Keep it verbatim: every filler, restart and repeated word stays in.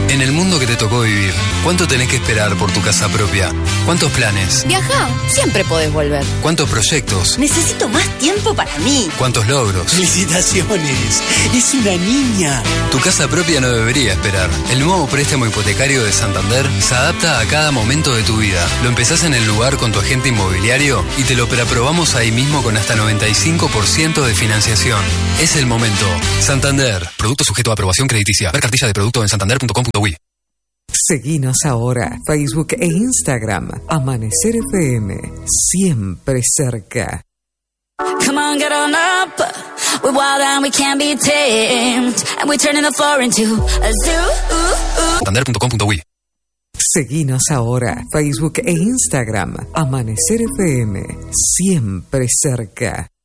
En el mundo que te tocó vivir, ¿cuánto tenés que esperar por tu casa propia? ¿Cuántos planes? Viajá, siempre podés volver. ¿Cuántos proyectos? Necesito más tiempo para mí. ¿Cuántos logros? ¡Felicitaciones! ¡Es una niña! Tu casa propia no debería esperar. El nuevo préstamo hipotecario de Santander se adapta a cada momento de tu vida. Lo empezás en el lugar con tu agente inmobiliario y te lo preaprobamos ahí mismo con hasta noventa y cinco por ciento de financiación. Es el momento. Santander. Producto sujeto a aprobación crediticia. Ver cartilla de producto en santander punto com punto uy. Seguinos ahora, Facebook e Instagram. Amanecer F M, siempre cerca. Come on, get on up. We're wild and we can't be tamed. And we're turning the floor into a zoo. santander punto com punto uy. Seguinos ahora, Facebook e Instagram. Amanecer F M, siempre cerca.